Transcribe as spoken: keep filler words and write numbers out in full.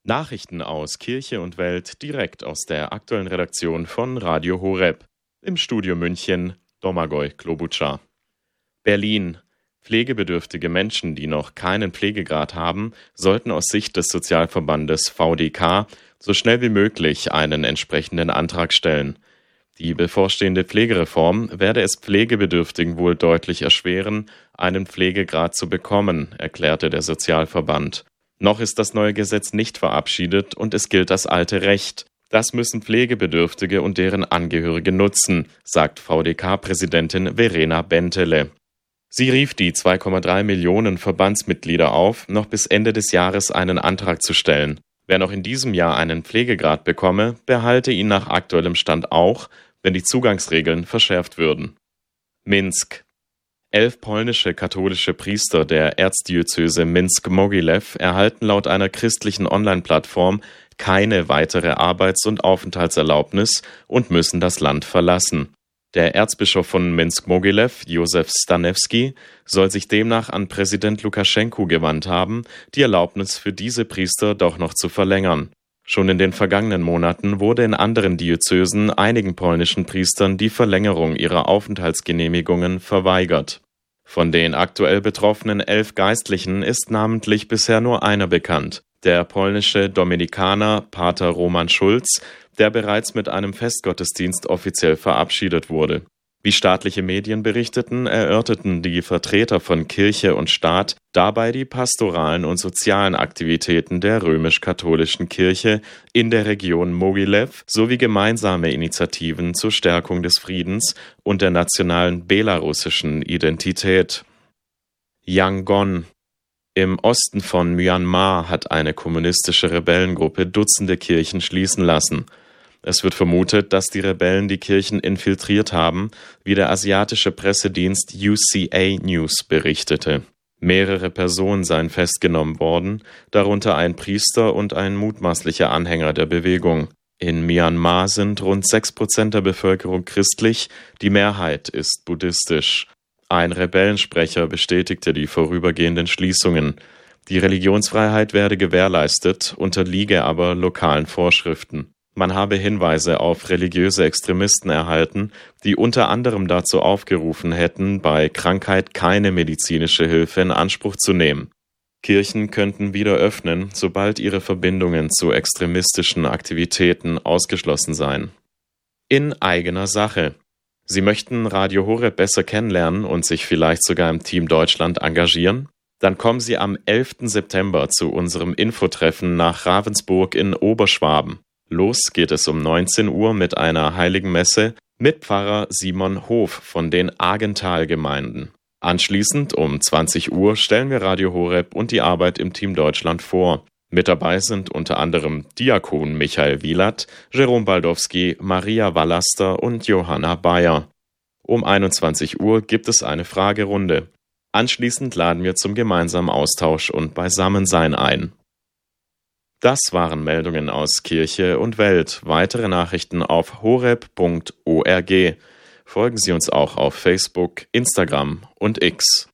Nachrichten aus Kirche und Welt direkt aus der aktuellen Redaktion von Radio Horeb. Im Studio München, Domagoj Klobučar. Berlin. Pflegebedürftige Menschen, die noch keinen Pflegegrad haben, sollten aus Sicht des Sozialverbandes V D K so schnell wie möglich einen entsprechenden Antrag stellen. Die bevorstehende Pflegereform werde es Pflegebedürftigen wohl deutlich erschweren, einen Pflegegrad zu bekommen, erklärte der Sozialverband. Noch ist das neue Gesetz nicht verabschiedet und es gilt das alte Recht. Das müssen Pflegebedürftige und deren Angehörige nutzen, sagt V D K-Präsidentin Verena Bentele. Sie rief die zwei Komma drei Millionen Verbandsmitglieder auf, noch bis Ende des Jahres einen Antrag zu stellen. Wer noch in diesem Jahr einen Pflegegrad bekomme, behalte ihn nach aktuellem Stand auch, wenn die Zugangsregeln verschärft würden. Minsk. Elf polnische katholische Priester der Erzdiözese Minsk-Mogilew erhalten laut einer christlichen Online-Plattform keine weitere Arbeits- und Aufenthaltserlaubnis und müssen das Land verlassen. Der Erzbischof von Minsk-Mogilew, Josef Stanewski, soll sich demnach an Präsident Lukaschenko gewandt haben, die Erlaubnis für diese Priester doch noch zu verlängern. Schon in den vergangenen Monaten wurde in anderen Diözesen einigen polnischen Priestern die Verlängerung ihrer Aufenthaltsgenehmigungen verweigert. Von den aktuell betroffenen elf Geistlichen ist namentlich bisher nur einer bekannt, der polnische Dominikaner Pater Roman Schulz, der bereits mit einem Festgottesdienst offiziell verabschiedet wurde. Wie staatliche Medien berichteten, erörterten die Vertreter von Kirche und Staat dabei die pastoralen und sozialen Aktivitäten der römisch-katholischen Kirche in der Region Mogilew sowie gemeinsame Initiativen zur Stärkung des Friedens und der nationalen belarussischen Identität. Yangon. Im Osten von Myanmar hat eine kommunistische Rebellengruppe Dutzende Kirchen schließen lassen. Es wird vermutet, dass die Rebellen die Kirchen infiltriert haben, wie der asiatische Pressedienst U C A News berichtete. Mehrere Personen seien festgenommen worden, darunter ein Priester und ein mutmaßlicher Anhänger der Bewegung. In Myanmar sind rund sechs Prozent der Bevölkerung christlich, die Mehrheit ist buddhistisch. Ein Rebellensprecher bestätigte die vorübergehenden Schließungen. Die Religionsfreiheit werde gewährleistet, unterliege aber lokalen Vorschriften. Man habe Hinweise auf religiöse Extremisten erhalten, die unter anderem dazu aufgerufen hätten, bei Krankheit keine medizinische Hilfe in Anspruch zu nehmen. Kirchen könnten wieder öffnen, sobald ihre Verbindungen zu extremistischen Aktivitäten ausgeschlossen seien. In eigener Sache. Sie möchten Radio Horeb besser kennenlernen und sich vielleicht sogar im Team Deutschland engagieren? Dann kommen Sie am elften September zu unserem Infotreffen nach Ravensburg in Oberschwaben. Los geht es um neunzehn Uhr mit einer Heiligen Messe mit Pfarrer Simon Hof von den Agental-Gemeinden. Anschließend um zwanzig Uhr stellen wir Radio Horeb und die Arbeit im Team Deutschland vor. Mit dabei sind unter anderem Diakon Michael Wielert, Jerome Baldowski, Maria Wallaster und Johanna Bayer. Um einundzwanzig Uhr gibt es eine Fragerunde. Anschließend laden wir zum gemeinsamen Austausch und Beisammensein ein. Das waren Meldungen aus Kirche und Welt. Weitere Nachrichten auf horeb punkt org. Folgen Sie uns auch auf Facebook, Instagram und X.